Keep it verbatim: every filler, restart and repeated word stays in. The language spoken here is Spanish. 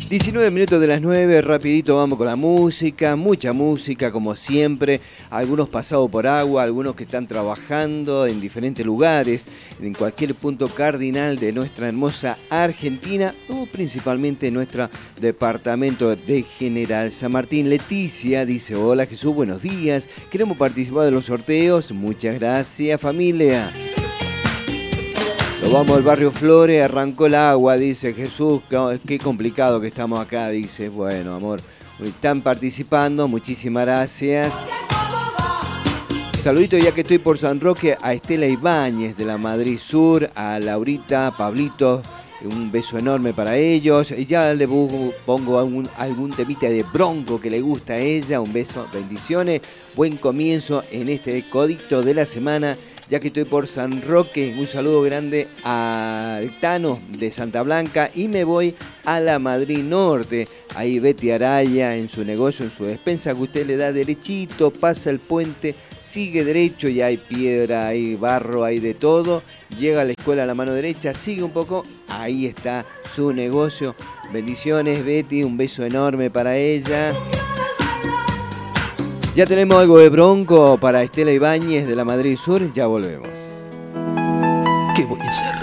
diecinueve minutos de las nueve, rapidito vamos con la música, mucha música como siempre, algunos pasados por agua, algunos que están trabajando en diferentes lugares, en cualquier punto cardinal de nuestra hermosa Argentina o principalmente en nuestro departamento de General San Martín. Leticia dice: hola Jesús, buenos días, queremos participar de los sorteos, muchas gracias familia. Nos vamos al barrio Flores, arrancó el agua, dice Jesús, qué complicado que estamos acá, dice. Bueno, amor, están participando, muchísimas gracias. Saludito ya que estoy por San Roque a Estela Ibáñez de la Madrid Sur, a Laurita, Pablito, un beso enorme para ellos. Y ya le pongo algún, algún temita de Bronco que le gusta a ella, un beso, bendiciones. Buen comienzo en este codito de la semana. Ya que estoy por San Roque, un saludo grande al Tano de Santa Blanca y me voy a la Madrid Norte. Ahí Betty Araya en su negocio, en su despensa, que usted le da derechito, pasa el puente, sigue derecho y hay piedra, hay barro, hay de todo. Llega a la escuela a la mano derecha, sigue un poco, ahí está su negocio. Bendiciones Betty, un beso enorme para ella. Ya tenemos algo de Bronco para Estela Ibáñez de la Madrid Sur, ya volvemos. ¿Qué voy a hacer?